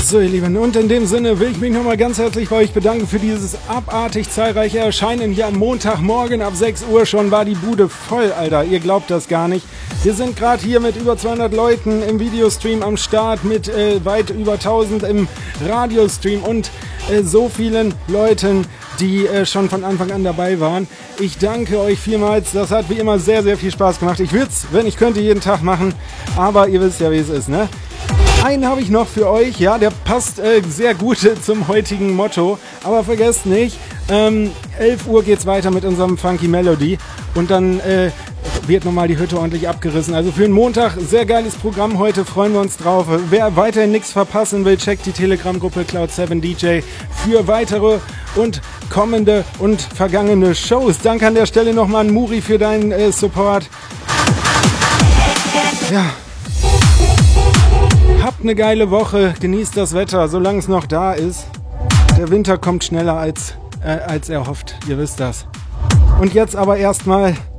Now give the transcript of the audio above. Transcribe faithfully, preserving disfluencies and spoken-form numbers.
So ihr Lieben, und in dem Sinne will ich mich nochmal ganz herzlich bei euch bedanken für dieses abartig zahlreiche Erscheinen hier am Montagmorgen. Ab sechs Uhr schon war die Bude voll, Alter, ihr glaubt das gar nicht. Wir sind gerade hier mit über zweihundert Leuten im Videostream am Start, mit äh, weit über tausend im Radiostream und äh, so vielen Leuten, die äh, schon von Anfang an dabei waren. Ich danke euch vielmals, das hat wie immer sehr, sehr viel Spaß gemacht. Ich würde es, wenn ich könnte, jeden Tag machen, aber ihr wisst ja, wie es ist, ne? Einen habe ich noch für euch, ja, der passt äh, sehr gut zum heutigen Motto, aber vergesst nicht, ähm, elf Uhr geht's weiter mit unserem Funky Melody und dann äh, wird nochmal die Hütte ordentlich abgerissen. Also für den Montag, sehr geiles Programm heute, freuen wir uns drauf. Wer weiterhin nichts verpassen will, checkt die Telegram-Gruppe Cloud seven D J für weitere und kommende und vergangene Shows. Danke an der Stelle nochmal an Muri für deinen äh, Support. Ja. Habt eine geile Woche, genießt das Wetter, solange es noch da ist. Der Winter kommt schneller als, äh, als er hofft, ihr wisst das. Und jetzt aber erstmal